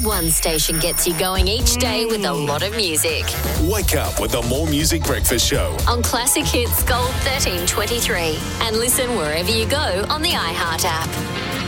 One station gets you going each day with a lot of music. Wake up with the More Music Breakfast Show on Classic Hits Gold 1323 and listen wherever you go on the iHeart app.